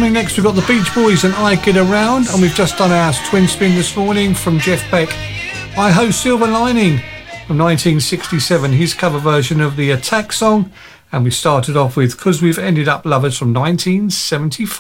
Coming next, we've got the Beach Boys and I Get Around, and we've just done our twin spin this morning from Jeff Beck. I Ho Silver Lining from 1967, his cover version of the Attack song, and we started off with 'Cause We've Ended Up Lovers from 1975.